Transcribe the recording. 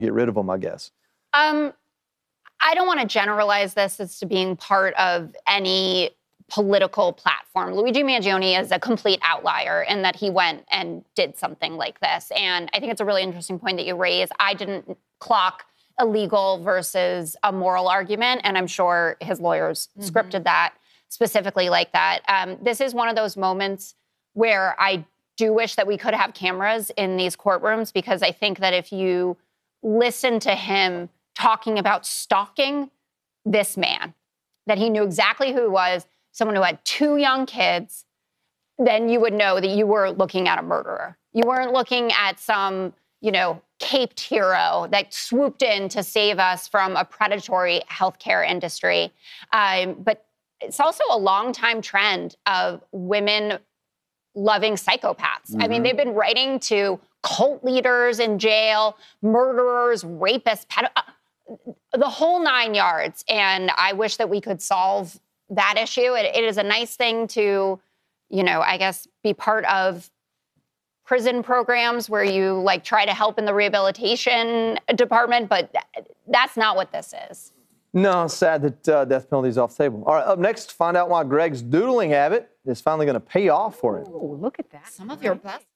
get rid of them, I guess. I don't want to generalize this as to being part of any political platform. Luigi Mangione is a complete outlier in that he went and did something like this. And I think it's a really interesting point that you raise. I didn't clock illegal versus a moral argument, and I'm sure his lawyers scripted that specifically like that. This is one of those moments where I do wish that we could have cameras in these courtrooms, because I think that if you listen to him talking about stalking this man, that he knew exactly who he was, someone who had 2 young kids, then you would know that you were looking at a murderer. You weren't looking at some, caped hero that swooped in to save us from a predatory healthcare industry. But it's also a long-time trend of women loving psychopaths. I mean, they've been writing to cult leaders in jail, murderers, rapists, the whole 9 yards. And I wish that we could solve that issue. It is a nice thing to, I guess, be part of prison programs where you try to help in the rehabilitation department, but that's not what this is. No, sad that death penalty is off the table. All right, up next, find out why Greg's doodling habit is finally going to pay off for him. Oh, look at that. Some of your best